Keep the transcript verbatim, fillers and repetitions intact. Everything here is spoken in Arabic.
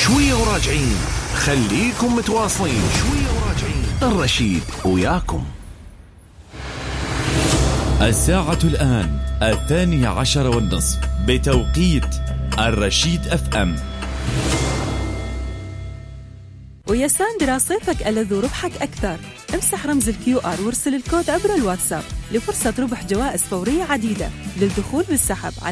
شوية وراجعين، خليكم متواصلين. شوية وراجعين، الرشيد وياكم. الساعة الآن الثانية عشر والنصف بتوقيت الرشيد أف أم. ويا ساندرا صيفك ألذ وربحك أكثر. امسح رمز الكيو آر وارسل الكود عبر الواتساب لفرصة ربح جوائز فورية عديدة للدخول بالسحب.